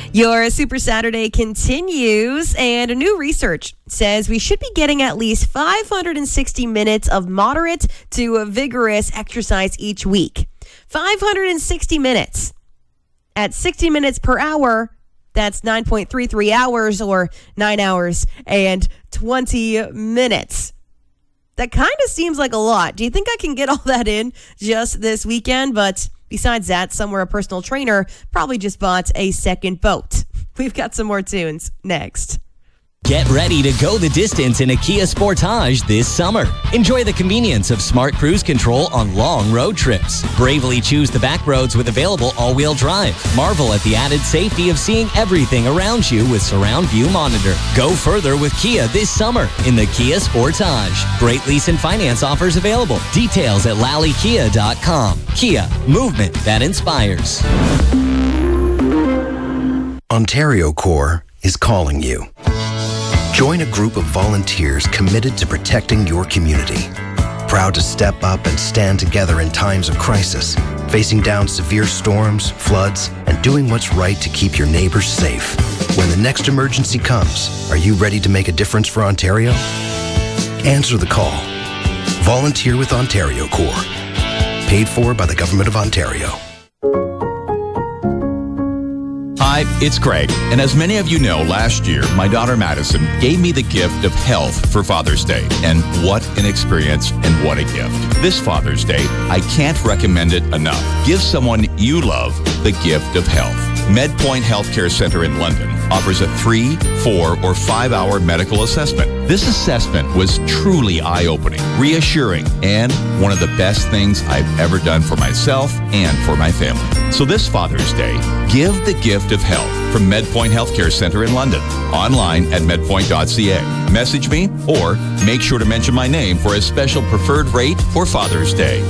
Your Super Saturday continues, and a new research says we should be getting at least 560 minutes of moderate to vigorous exercise each week. 560 minutes. At 60 minutes per hour, that's 9.33 hours or 9 hours and 20 minutes. That kind of seems like a lot. Do you think I can get all that in just this weekend? But besides that, somewhere a personal trainer probably just bought a second boat. We've got some more tunes next. Get ready to go the distance in a Kia Sportage this summer. Enjoy the convenience of smart cruise control on long road trips. Bravely choose the back roads with available all-wheel drive. Marvel at the added safety of seeing everything around you with surround view monitor. Go further with Kia this summer in the Kia Sportage. Great lease and finance offers available. Details at lallykia.com. Kia, movement that inspires. Ontario Corps is calling you. Join a group of volunteers committed to protecting your community. Proud to step up and stand together in times of crisis, facing down severe storms, floods, and doing what's right to keep your neighbors safe. When the next emergency comes, are you ready to make a difference for Ontario? Answer the call. Volunteer with Ontario Corps. Paid for by the Government of Ontario. Hi, it's Craig, and as many of you know, last year, my daughter Madison gave me the gift of health for Father's Day, and what an experience and what a gift. This Father's Day, I can't recommend it enough. Give someone you love the gift of health. MedPoint Healthcare Centre in London offers a 3, 4, or 5-hour medical assessment. This assessment was truly eye-opening, reassuring, and one of the best things I've ever done for myself and for my family. So this Father's Day, give the gift of health from MedPoint Healthcare Centre in London. Online at medpoint.ca. Message me or make sure to mention my name for a special preferred rate for Father's Day.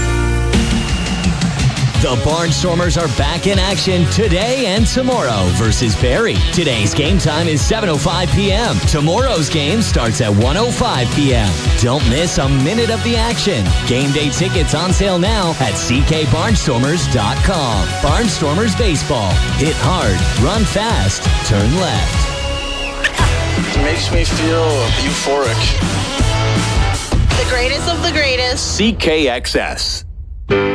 The Barnstormers are back in action today and tomorrow versus Barrie. Today's game time is 7:05 p.m. Tomorrow's game starts at 1:05 p.m. Don't miss a minute of the action. Game day tickets on sale now at ckbarnstormers.com. Barnstormers Baseball. Hit hard, run fast, turn left. It makes me feel euphoric. The greatest of the greatest. CKXS.